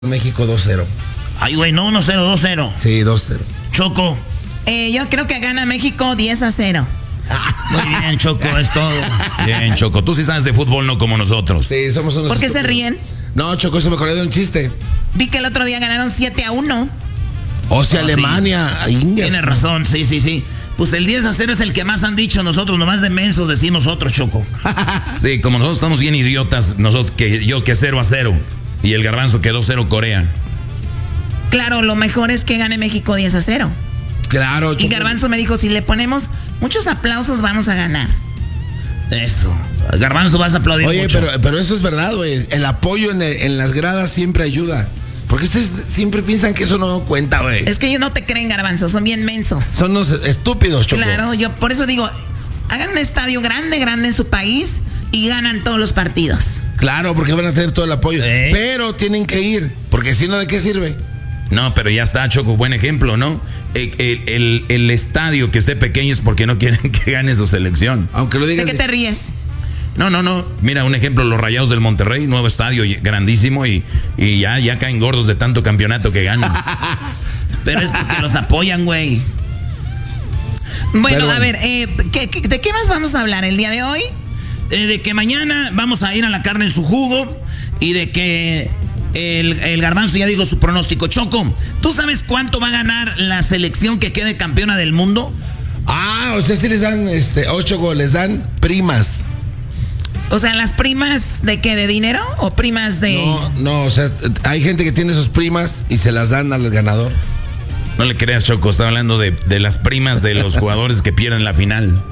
México 2-0. Ay, güey, no, 1-0, 2-0. Sí, 2-0. Choco. Yo creo que gana México 10-0. Muy bien, Choco, es todo. Bien, Choco. Tú sí sabes de fútbol, no como nosotros. Sí, somos unos ¿Por qué se estúpidos. ríen? No, Choco, se me acordé de un chiste. Vi que el otro día ganaron 7-1. O sea, Ah, Alemania. sí. Ingas. Tienes razón, sí. Pues el 10-0 es el que más han dicho nosotros, nomás de mensos decimos otro, Choco. Sí, como nosotros estamos bien idiotas, nosotros que 0-0. Y el garbanzo quedó 0 Corea. Claro, lo mejor es que gane México 10-0. Claro, Choco. Y Garbanzo me dijo, si le ponemos muchos aplausos vamos a ganar. Eso. Garbanzo, vas a aplaudir Oye, mucho. pero eso es verdad, güey. El apoyo en las gradas siempre ayuda. Porque ustedes siempre piensan que eso no cuenta, güey. Es que ellos no te creen, Garbanzo, son bien mensos. Son unos estúpidos, Choco. Claro, yo por eso digo, hagan un estadio grande en su país y ganan todos los partidos. Claro, porque van a tener todo el apoyo. Pero tienen que ir, porque si no, ¿de qué sirve? No, pero ya está, Choco, buen ejemplo, ¿no? El estadio que esté pequeño es porque no quieren que gane su selección. Aunque lo ¿De digas. qué te ríes? No. Mira, un ejemplo, los Rayados del Monterrey, nuevo estadio grandísimo y ya caen gordos de tanto campeonato que ganan. Pero es porque los apoyan, güey. Bueno, a ver, ¿de qué más vamos a hablar el día de hoy? De que mañana vamos a ir a la carne en su jugo y de que el garbanzo ya dijo su pronóstico. Choco, ¿tú sabes cuánto va a ganar la selección que quede campeona del mundo? Ah, o sea, si les dan 8 goles, dan primas. O sea, ¿las primas de qué? ¿De dinero o primas de...? No, o sea, hay gente que tiene sus primas y se las dan al ganador. No le creas, Choco, estaba hablando de las primas de los jugadores que pierden la final.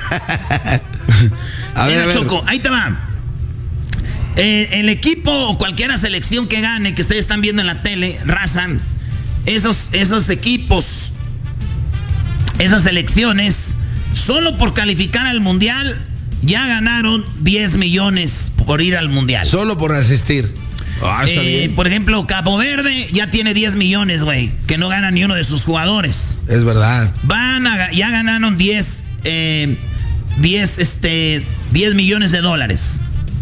A ver. Choco, ahí te va. El equipo o cualquier selección que gane, que ustedes están viendo en la tele, raza, esos equipos, esas selecciones, solo por calificar al mundial, ya ganaron 10 millones por ir al mundial. Solo por asistir. Ah, está bien. Por ejemplo, Cabo Verde ya tiene 10 millones, güey, que no gana ni uno de sus jugadores. Es verdad. Ya ganaron 10 millones de dólares.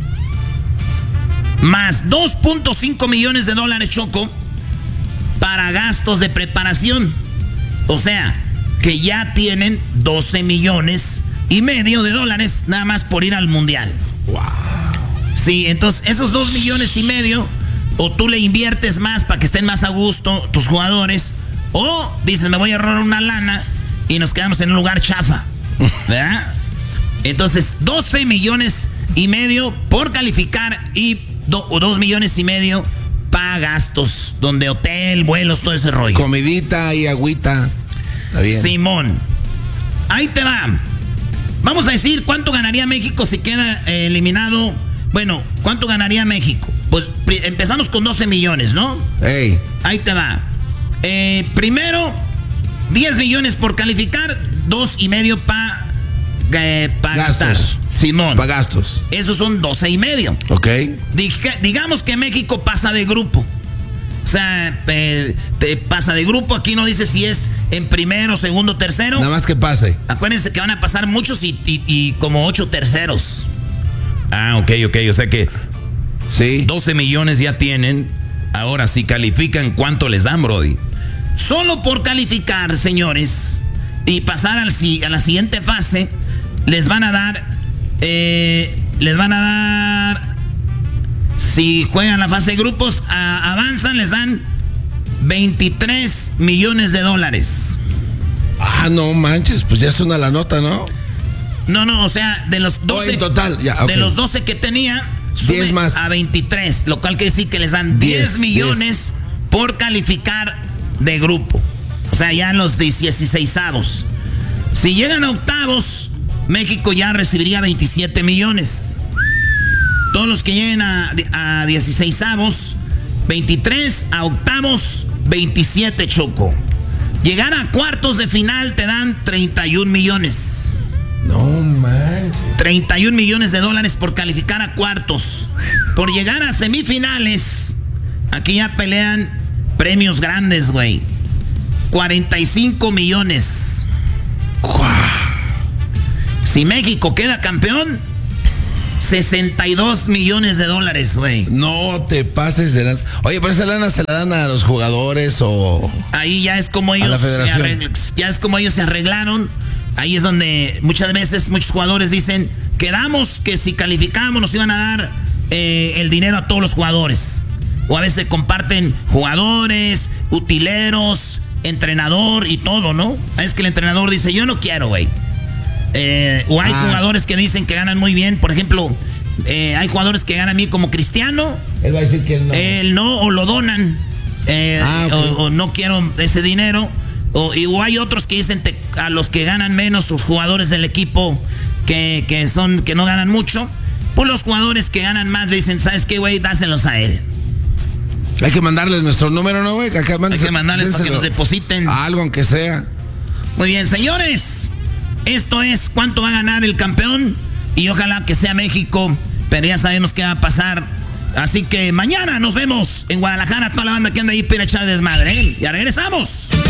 Más 2.5 millones de dólares, Choco, para gastos de preparación. O sea, que ya tienen 12 millones y medio de dólares nada más por ir al mundial. Wow. Sí, entonces esos 2 millones y medio, o tú le inviertes más para que estén más a gusto tus jugadores, o dices, me voy a ahorrar una lana y nos quedamos en un lugar chafa, ¿verdad? Entonces, 12 millones y medio por calificar y 2 millones y medio para gastos, donde hotel, vuelos, todo ese rollo. Comidita y agüita. Está bien. Simón, ahí te va. Vamos a decir cuánto ganaría México si queda eliminado. Bueno, ¿cuánto ganaría México? Pues empezamos con 12 millones, ¿no? Ey. Ahí te va. Primero, 10 millones por calificar, 2.5 para gastar. Simón. Para gastos. Esos son 12.5. Ok. Digamos que México pasa de grupo. O sea, te pasa de grupo. Aquí no dice si es en primero, segundo, tercero. Nada más que pase. Acuérdense que van a pasar muchos y como 8 terceros. Ah, ok. O sea que Sí. 12 millones ya tienen. Ahora, si califican, ¿cuánto les dan, Brody? Solo por calificar, señores, y pasar a la siguiente fase, les van a dar, si juegan la fase de grupos, avanzan, les dan 23 millones de dólares. Ah, no manches, pues ya es una la nota, ¿no? No, o sea, de los 12. En total, ya, ok. De los 12 que tenía, 10 más. a 23, lo cual quiere decir que les dan 10 millones por calificar de grupo. O sea, ya en los 16avos. Si llegan a octavos, México ya recibiría 27 millones. Todos los que lleguen a 16avos, 23, a octavos, 27, Choco. Llegar a cuartos de final te dan 31 millones. No manches. 31 millones de dólares por calificar a cuartos. Por llegar a semifinales, aquí ya pelean premios grandes, güey. 45 millones. Si México queda campeón, $62 millones, güey. No te pases de lanza. Oye, pero esa lana se la dan a los jugadores o... Ahí ya es como ellos se arreglaron. Ahí es donde muchas veces muchos jugadores dicen, quedamos que si calificamos nos iban a dar el dinero a todos los jugadores. O a veces comparten jugadores, utileros, entrenador y todo, ¿no? Es que el entrenador dice, yo no quiero, güey. O hay jugadores que dicen que ganan muy bien. Por ejemplo, hay jugadores que ganan bien como Cristiano. Él va a decir que él no. Él no, o lo donan. Okay. o no quiero ese dinero. O hay otros que dicen a los que ganan menos, los jugadores del equipo que no ganan mucho. Pues los jugadores que ganan más dicen, ¿sabes qué, güey? Dáselos a él. Hay que mandarles nuestro número, ¿no, güey? Hay que mandarles para que nos depositen. Algo, aunque sea. Muy bien, señores. Esto es cuánto va a ganar el campeón. Y ojalá que sea México. Pero ya sabemos qué va a pasar. Así que mañana nos vemos en Guadalajara. Toda la banda que anda ahí para echar desmadre, ¿eh? Ya regresamos.